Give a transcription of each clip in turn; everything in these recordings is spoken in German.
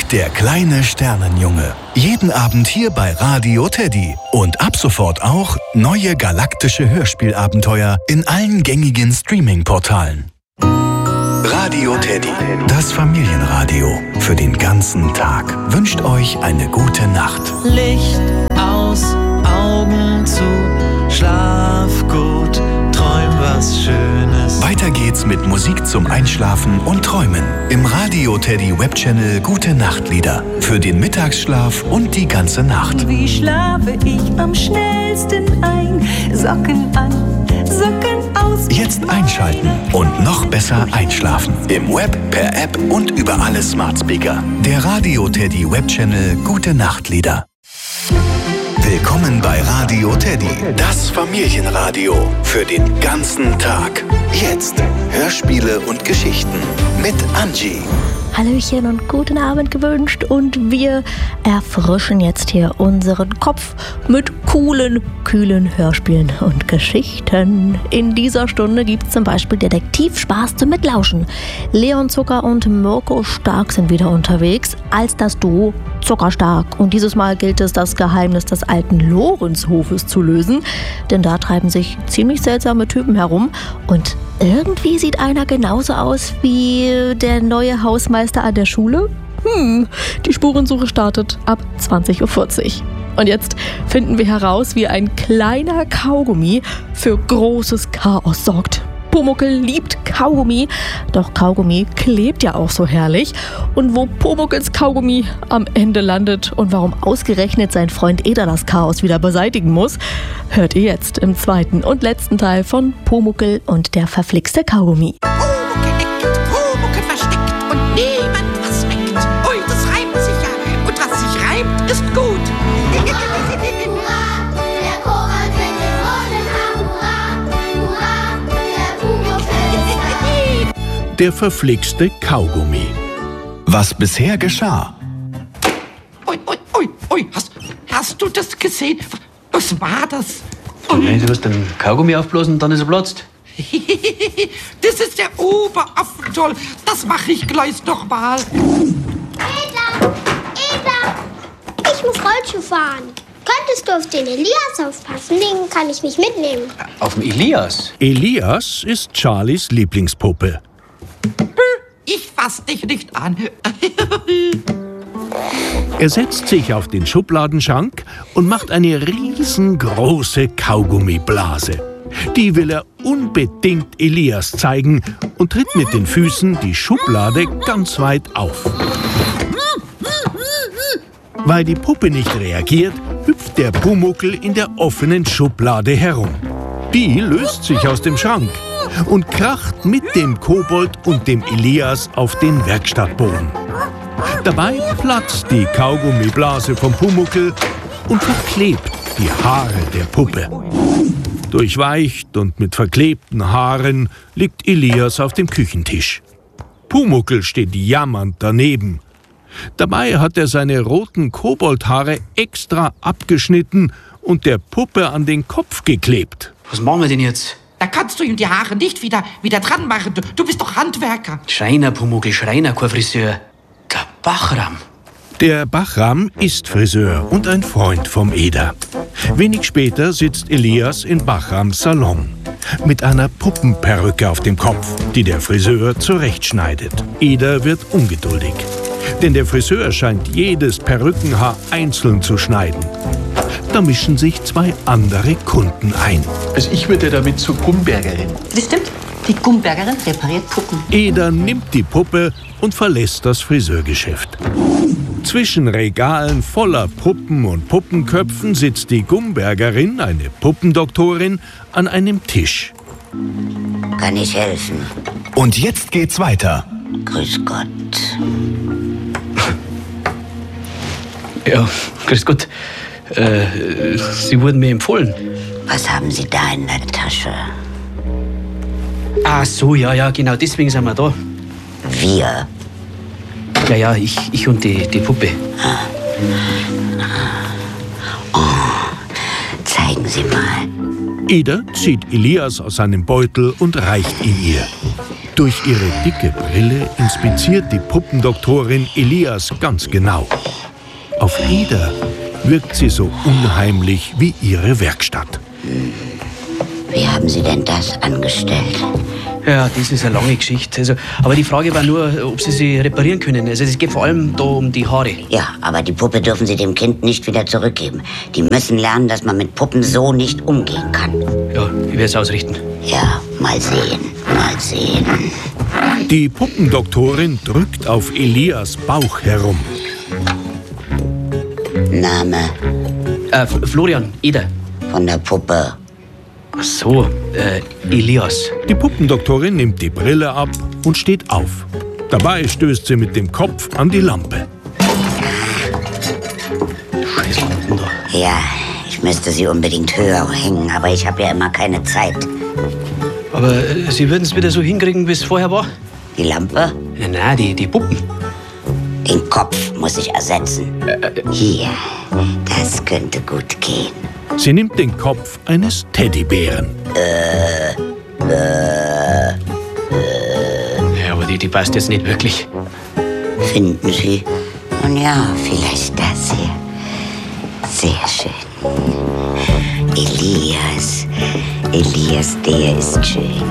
der kleine Sternenjunge. Jeden Abend hier bei Radio Teddy. Und ab sofort auch neue galaktische Hörspielabenteuer in allen gängigen Streaming-Portalen. Radio Teddy, das Familienradio für den ganzen Tag, wünscht euch eine gute Nacht. Licht aus, Augen zu, schlaf gut, träum was Schönes. Weiter geht's mit Musik zum Einschlafen und Träumen im Radio Teddy Webchannel Gute Nachtlieder für den Mittagsschlaf und die ganze Nacht. Wie schlafe ich am schnellsten ein? Socken an, Socken aus. Jetzt einschalten und noch besser einschlafen. Im Web, per App und über alle Smart Speaker. Der Radio Teddy Webchannel Gute Nachtlieder. Willkommen bei Radio Teddy, das Familienradio für den ganzen Tag. Jetzt Hörspiele und Geschichten mit Angie. Hallöchen und guten Abend gewünscht und wir erfrischen jetzt hier unseren Kopf mit coolen, kühlen Hörspielen und Geschichten. In dieser Stunde gibt es zum Beispiel Detektivspaß zum Mitlauschen. Leon Zucker und Mirko Stark sind wieder unterwegs als das Duo Zuckerstark. Und dieses Mal gilt es, das Geheimnis des alten Lorenzhofes zu lösen, denn da treiben sich ziemlich seltsame Typen herum und irgendwie sieht einer genauso aus wie der neue Hausmeister an der Schule. Die Spurensuche startet ab 20:40 Uhr. Und jetzt finden wir heraus, wie ein kleiner Kaugummi für großes Chaos sorgt. Pumuckl liebt Kaugummi, doch Kaugummi klebt ja auch so herrlich. Und wo Pumuckls Kaugummi am Ende landet und warum ausgerechnet sein Freund Eder das Chaos wieder beseitigen muss, hört ihr jetzt im zweiten und letzten Teil von Pumuckl und der verflixte Kaugummi. Pumuckl eckt, Pumuckl versteckt und niemand was weckt. Ui, das reimt sich ja und was sich reimt, ist gut. Der verflixte Kaugummi. Was bisher geschah. Ui, hast du das gesehen? Was war das? Nein, du musst den Kaugummi aufblasen und dann ist er platzt. Das ist der Oberaffentoll. Das mache ich gleich nochmal. Eda, ich muss Rollschuh fahren. Könntest du auf den Elias aufpassen? Den kann ich nicht mitnehmen. Auf den Elias? Elias ist Charlies Lieblingspuppe. Ich fass dich nicht an. Er setzt sich auf den Schubladenschrank und macht eine riesengroße Kaugummiblase. Die will er unbedingt Elias zeigen und tritt mit den Füßen die Schublade ganz weit auf. Weil die Puppe nicht reagiert, hüpft der Pumuckl in der offenen Schublade herum. Die löst sich aus dem Schrank und kracht mit dem Kobold und dem Elias auf den Werkstattboden. Dabei platzt die Kaugummiblase vom Pumuckl und verklebt die Haare der Puppe. Durchweicht und mit verklebten Haaren liegt Elias auf dem Küchentisch. Pumuckl steht jammernd daneben. Dabei hat er seine roten Koboldhaare extra abgeschnitten und der Puppe an den Kopf geklebt. Was machen wir denn jetzt? Da kannst du ihm die Haare nicht wieder dran machen. Du bist doch Handwerker. Schreiner, Pumuckl, Schreiner, kein Friseur. Der Bachram. Der Bachram ist Friseur und ein Freund vom Eder. Wenig später sitzt Elias in Bachrams Salon mit einer Puppenperücke auf dem Kopf, die der Friseur zurechtschneidet. Eder wird ungeduldig, denn der Friseur scheint jedes Perückenhaar einzeln zu schneiden. Da mischen sich zwei andere Kunden ein. Also ich würde damit zur Gumbergerin. Das stimmt. Die Gumbergerin repariert Puppen. Eder nimmt die Puppe und verlässt das Friseurgeschäft. Zwischen Regalen voller Puppen und Puppenköpfen sitzt die Gumbergerin, eine Puppendoktorin, an einem Tisch. Kann ich helfen? Und jetzt geht's weiter. Grüß Gott. Ja, grüß Gott. Sie wurden mir empfohlen. Was haben Sie da in der Tasche? Ach so, ja, genau, deswegen sind wir da. Wir? Ja, ich und die Puppe. Oh, zeigen Sie mal. Eder zieht Elias aus seinem Beutel und reicht ihn ihr. Durch ihre dicke Brille inspiziert die Puppendoktorin Elias ganz genau. Auf Eder wirkt sie so unheimlich wie ihre Werkstatt. Wie haben Sie denn das angestellt? Ja, das ist eine lange Geschichte. Also, aber die Frage war nur, ob Sie sie reparieren können. Also es geht vor allem da um die Haare. Ja, aber die Puppe dürfen Sie dem Kind nicht wieder zurückgeben. Die müssen lernen, dass man mit Puppen so nicht umgehen kann. Ja, ich werde es ausrichten. Ja, mal sehen, mal sehen. Die Puppendoktorin drückt auf Elias Bauch herum. Name? Florian, Eder. Von der Puppe. Ach so, Elias. Die Puppendoktorin nimmt die Brille ab und steht auf. Dabei stößt sie mit dem Kopf an die Lampe. Scheiß Lampen da. Ja, ich müsste sie unbedingt höher hängen, aber ich habe ja immer keine Zeit. Aber Sie würden es wieder so hinkriegen, wie es vorher war? Die Lampe? Nein, die Puppen. Den Kopf muss ich ersetzen. Hier, das könnte gut gehen. Sie nimmt den Kopf eines Teddybären. Ja, aber die passt jetzt nicht wirklich. Finden Sie? Nun ja, vielleicht das hier. Sehr schön. Elias. Elias, der ist schön.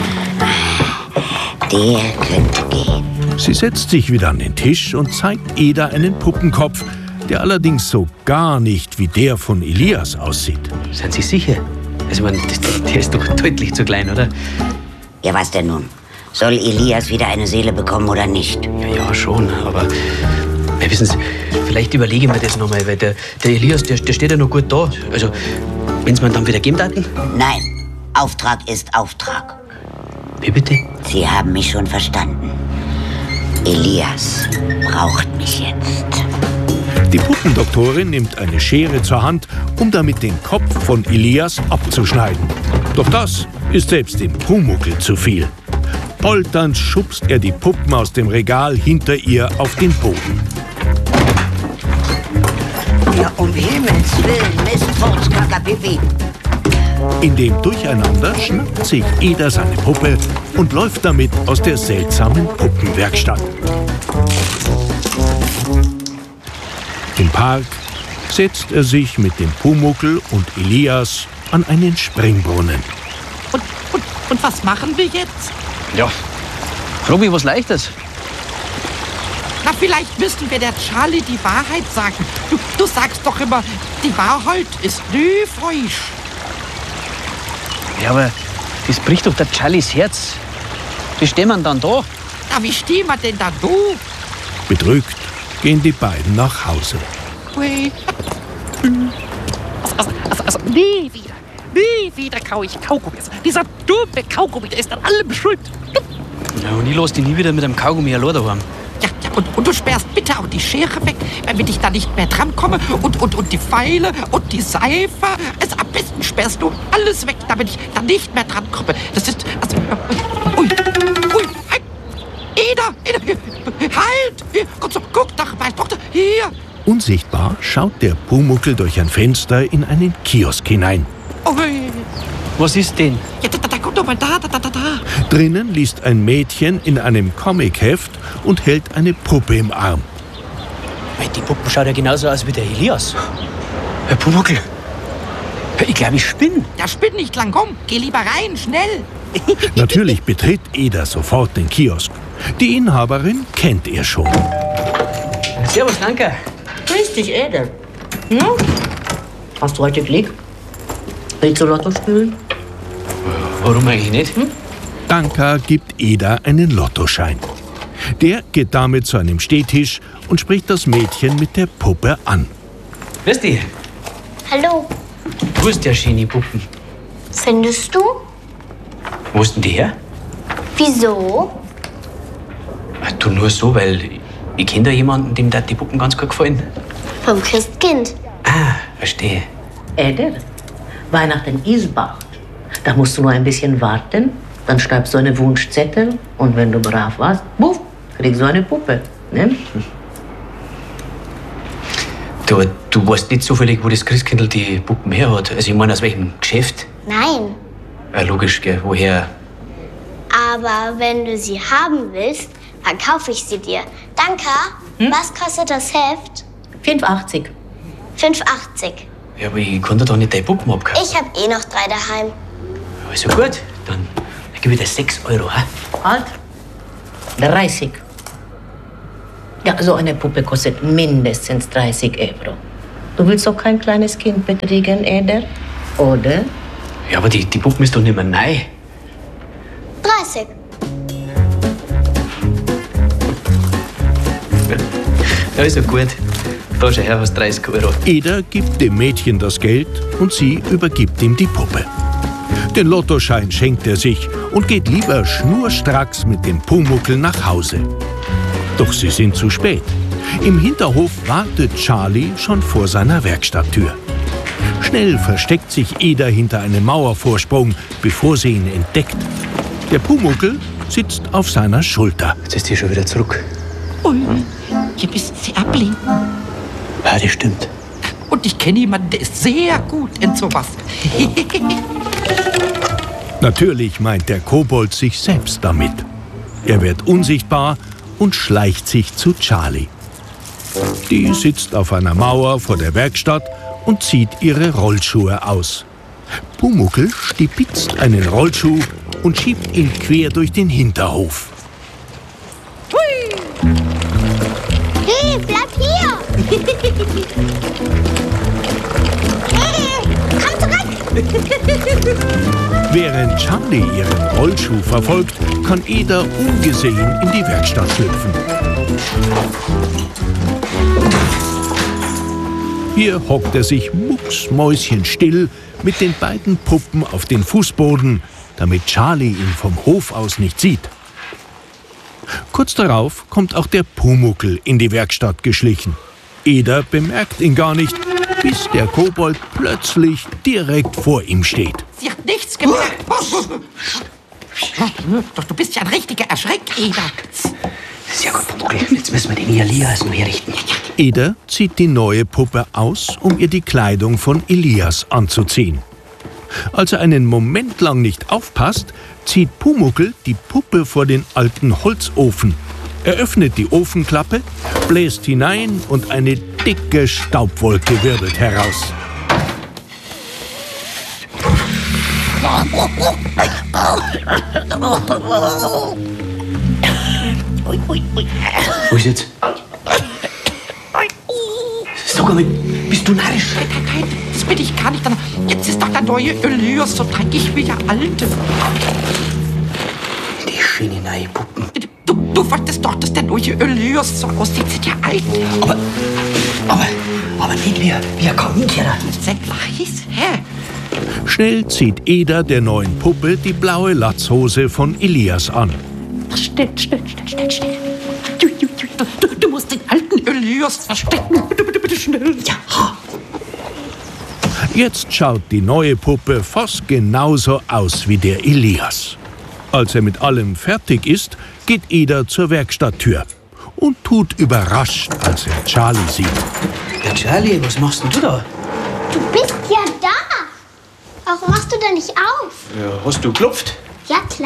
Der könnte gehen. Sie setzt sich wieder an den Tisch und zeigt Eder einen Puppenkopf, der allerdings so gar nicht wie der von Elias aussieht. Sind Sie sicher? Also, der ist doch deutlich zu klein, oder? Ja, was denn nun? Soll Elias wieder eine Seele bekommen oder nicht? Ja, schon, aber ja, wissen Sie, vielleicht überlege ich mir das nochmal, weil der Elias, der steht ja noch gut da. Also, wenn Sie mir dann wieder geben daten? Nein, Auftrag ist Auftrag. Wie bitte? Sie haben mich schon verstanden. Elias braucht mich jetzt. Die Puppendoktorin nimmt eine Schere zur Hand, um damit den Kopf von Elias abzuschneiden. Doch das ist selbst dem Pumuckl zu viel. Polternd schubst er die Puppen aus dem Regal hinter ihr auf den Boden. Ja, um Himmels Willen, Mistfurz, Kakapipi. In dem Durcheinander schnappt sich Eder seine Puppe und läuft damit aus der seltsamen Puppenwerkstatt. Im Park setzt er sich mit dem Pumuckl und Elias an einen Springbrunnen. Und was machen wir jetzt? Ja, frag mich was Leichtes. Na, vielleicht müssen wir der Charlie die Wahrheit sagen. Du sagst doch immer, die Wahrheit ist nie falsch. Ja, aber das bricht doch der Charlies Herz. Wie stehen wir dann da? Na, wie stehen wir denn da, du? Bedrückt gehen die beiden nach Hause. Ui. Also, nie wieder kau ich Kaugummis. Dieser dumme Kaugummi, der ist an allem schuld. Ja, und ich lass dich nie wieder mit einem Kaugummi allein daheim. Ja, und du sperrst bitte auch die Schere weg, damit ich da nicht mehr drankomme. Und die Pfeile und die Seife. Also am besten sperrst du alles weg, damit ich da nicht mehr drankomme. Das ist... Also, ui, halt! Eder, halt! Hier, guck doch, meine Tochter, hier! Unsichtbar schaut der Pumuckl durch ein Fenster in einen Kiosk hinein. Ui. Was ist denn? Ja, da, guck doch mal, da. Drinnen liest ein Mädchen in einem Comicheft und hält eine Puppe im Arm. Die Puppe schaut ja genauso aus wie der Elias. Herr Pumuckl, ich glaube, ich spinne. Ja, spinn nicht lang, komm, geh lieber rein, schnell. Natürlich betritt Eder sofort den Kiosk. Die Inhaberin kennt er schon. Servus, danke. Grüß dich, Eder. Hast du heute Glück? Willst du Lotto spielen? Warum eigentlich nicht? Danka gibt Eder einen Lottoschein. Der geht damit zu einem Stehtisch und spricht das Mädchen mit der Puppe an. Grüß dich. Hallo, Wo ist der schöne Puppen? findest du? Wo ist denn die her? Wieso? Ach, du nur so, weil ich kenne da jemanden, dem die Puppen ganz gut gefallen. Vom Christkind. Ah, verstehe. Eder, Weihnachten ist bald. Da musst du nur ein bisschen warten. Dann schreibst du einen Wunschzettel und wenn du brav warst, buff, kriegst du eine Puppe. Ne? Du weißt nicht zufällig, wo das Christkindl die Puppen her hat. Also ich meine, aus welchem Geschäft? Nein. Ja, logisch, gell. Woher? Aber wenn du sie haben willst, dann kaufe ich sie dir. Danke. Was kostet das Heft? 5,80. 5,80. Ja, aber ich kann dir doch nicht deine Puppen abkaufen. Ich habe eh noch 3 daheim. Also gut, dann gebe ich dir 6 Euro. Ha? Halt. 30. Ja, so eine Puppe kostet mindestens 30 Euro. Du willst doch kein kleines Kind betrügen, Eder? Oder? Ja, aber die Puppen ist doch nicht mehr neu. 30. Ja, ist ja gut. Da schau her, was 30 Euro. Eder gibt dem Mädchen das Geld und sie übergibt ihm die Puppe. Den Lottoschein schenkt er sich und geht lieber schnurstracks mit dem Pumuckl nach Hause. Doch sie sind zu spät. Im Hinterhof wartet Charlie schon vor seiner Werkstatttür. Schnell versteckt sich Eder hinter einem Mauervorsprung, bevor sie ihn entdeckt. Der Pumuckl sitzt auf seiner Schulter. Jetzt ist die schon wieder zurück. Ui, hier bist sehr blind. Ja, das stimmt. Und ich kenne jemanden, der ist sehr gut in sowas. Natürlich meint der Kobold sich selbst damit. Er wird unsichtbar und schleicht sich zu Charlie. Die sitzt auf einer Mauer vor der Werkstatt und zieht ihre Rollschuhe aus. Pumuckl stibitzt einen Rollschuh und schiebt ihn quer durch den Hinterhof. Hey, bleib hier! Hey, komm zurück! Während Charlie ihren Rollschuh verfolgt, kann Eder ungesehen in die Werkstatt schlüpfen. Hier hockt er sich mucksmäuschenstill mit den beiden Puppen auf den Fußboden, damit Charlie ihn vom Hof aus nicht sieht. Kurz darauf kommt auch der Pumuckl in die Werkstatt geschlichen. Eder bemerkt ihn gar nicht, bis der Kobold plötzlich direkt vor ihm steht. Sie hat nichts gemerkt. Doch du bist ja ein richtiger Erschreck, Eder. Sehr gut, Pumuckl. Jetzt müssen wir den Elias noch herrichten. Eder zieht die neue Puppe aus, um ihr die Kleidung von Elias anzuziehen. Als er einen Moment lang nicht aufpasst, zieht Pumuckl die Puppe vor den alten Holzofen. Er öffnet die Ofenklappe, bläst hinein und eine dicke Staubwolke wirbelt heraus. Wo ist jetzt? Sag einmal, bist du narrisch? Nein, das bin ich gar nicht. Jetzt ist doch der neue Elias so dreckig wie der alte. Die schöne neue Puppen. Du wolltest doch, dass der neue Elias so aussieht wie der alte. Aber nicht wie ein Kaminkehrer. Sehr weiß, hä? Schnell zieht Eder der neuen Puppe die blaue Latzhose von Elias an. Schnell. Du musst den alten Elias verstecken. Bitte schnell. Ja. Jetzt schaut die neue Puppe fast genauso aus wie der Elias. Als er mit allem fertig ist, geht Eder zur Werkstatttür und tut überrascht, als er Charlie sieht. Ja, Charlie, was machst denn du da? Du bist ja da. Warum machst du da nicht auf? Ja, hast du geklopft? Ja, klar.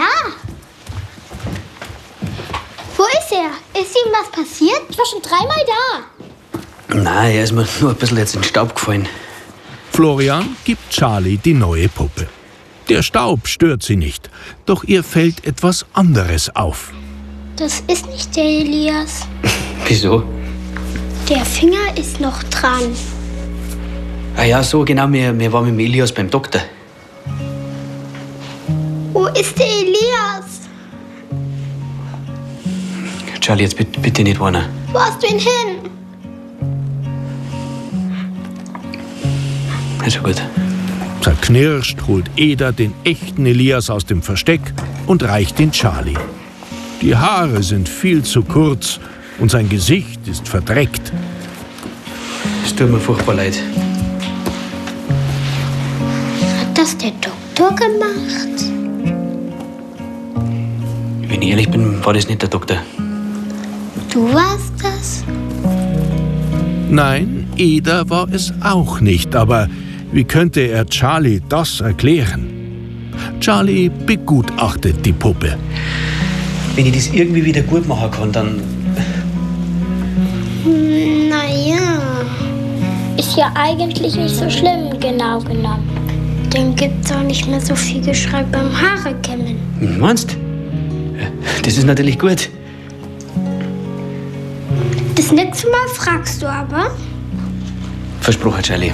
Wo ist er? Ist ihm was passiert? Ich war schon 3-mal da. Nein, er ist mir nur ein bisschen jetzt in den Staub gefallen. Florian gibt Charlie die neue Puppe. Der Staub stört sie nicht, doch ihr fällt etwas anderes auf. Das ist nicht der Elias. Wieso? Der Finger ist noch dran. Ah ja, so genau, wir waren mit dem Elias beim Doktor. Wo ist der Elias? Charlie, jetzt bitte nicht weinen. Wo hast du ihn hin? Also gut. Zerknirscht holt Eder den echten Elias aus dem Versteck und reicht ihn Charlie. Die Haare sind viel zu kurz und sein Gesicht ist verdreckt. Es tut mir furchtbar leid. Hat das der Doktor gemacht? Wenn ich ehrlich bin, war das nicht der Doktor. Du warst das? Nein, Eder war es auch nicht, aber wie könnte er Charlie das erklären? Charlie begutachtet die Puppe. Wenn ich das irgendwie wieder gut machen kann, dann... Naja, ist ja eigentlich nicht so schlimm, genau genommen. Dann gibt's auch nicht mehr so viel Geschrei beim Haarekämmen. Meinst? Das ist natürlich gut. Das nächste Mal fragst du aber. Versprochen, Charlie.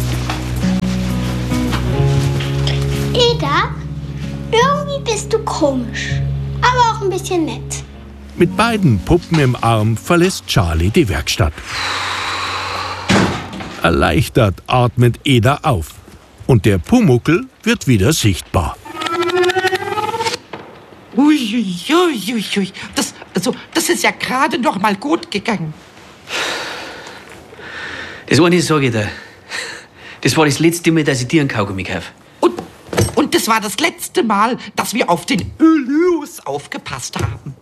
Eder, irgendwie bist du komisch, aber auch ein bisschen nett. Mit beiden Puppen im Arm verlässt Charlie die Werkstatt. Erleichtert atmet Eder auf und der Pumuckl wird wieder sichtbar. Uiuiuiui, das ist ja gerade noch mal gut gegangen. Das eine sage ich dir. Das war das letzte Mal, dass ich dir einen Kaugummi kaufe. Und das war das letzte Mal, dass wir auf den Elias aufgepasst haben.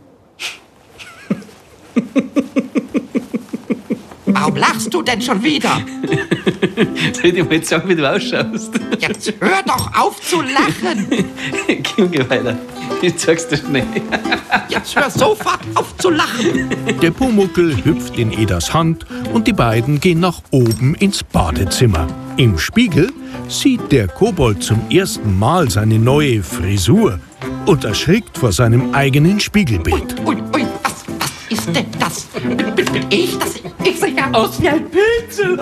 Warum lachst du denn schon wieder? Soll ich dir mal sagen, wie du ausschaust? Jetzt hör doch auf zu lachen. Geh weiter. Ich zeig's dir schnell. Jetzt hör sofort auf zu lachen. Der Pumuckl hüpft in Eders Hand und die beiden gehen nach oben ins Badezimmer. Im Spiegel sieht der Kobold zum ersten Mal seine neue Frisur und erschrickt vor seinem eigenen Spiegelbild. Ui, was ist denn das? Bin ich das? Ich sehe ja aus wie ein Pilzel.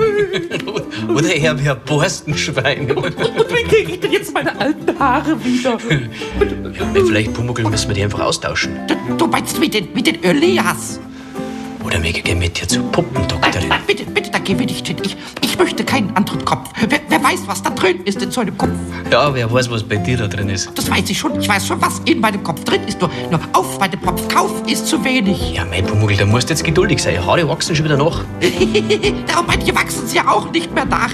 Oder eher wie ein Borstenschwein. Und wie kriege ich denn jetzt meine alten Haare wieder? Vielleicht, Pumuckl, müssen wir die einfach austauschen. Du meinst mit den Elias? Oder wir gehen mit dir zur Puppendoktorin. Nein, bitte, da gehen wir nicht hin. Ich möchte keinen anderen Kopf. Wer weiß, was da drin ist in so einem Kopf? Ja, wer weiß, was bei dir da drin ist. Das weiß ich schon. Ich weiß schon, was in meinem Kopf drin ist. Nur auf meinem Kopf kaufen ist zu wenig. Ja, mein Pumuckl, da musst du jetzt geduldig sein. Haare wachsen schon wieder nach. Darum manche wachsen sie ja auch nicht mehr nach.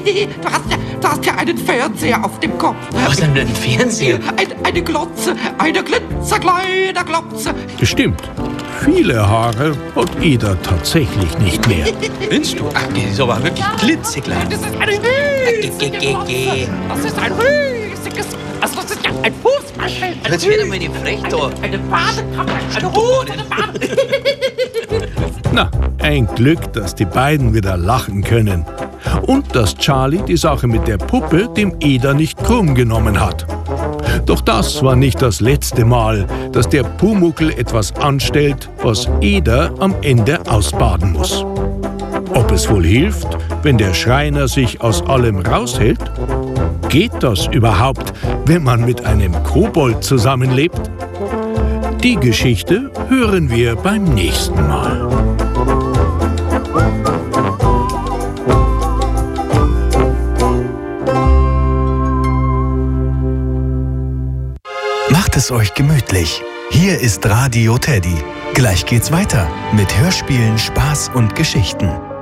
Du hast ja einen Fernseher auf dem Kopf. Was denn ein Fernseher? Eine Glotze, eine glitzerkleine Glotze. Stimmt. Viele Haare hat Eder tatsächlich nicht mehr. Findest du? Ach, das ist aber wirklich klitzeklein. Das ist ein riesiges. Das ist ein riesiges. Also das ist ja ein Fußballfeld. Jetzt wird einmal nicht frech da. Eine Badekammer, eine Hose, eine Bade. Na, ein Glück, dass die beiden wieder lachen können. Und dass Charlie die Sache mit der Puppe dem Eder nicht krumm genommen hat. Doch das war nicht das letzte Mal, dass der Pumuckl etwas anstellt, was Eder am Ende ausbaden muss. Ob es wohl hilft, wenn der Schreiner sich aus allem raushält? Geht das überhaupt, wenn man mit einem Kobold zusammenlebt? Die Geschichte hören wir beim nächsten Mal. Macht es euch gemütlich. Hier ist Radio Teddy. Gleich geht's weiter mit Hörspielen, Spaß und Geschichten.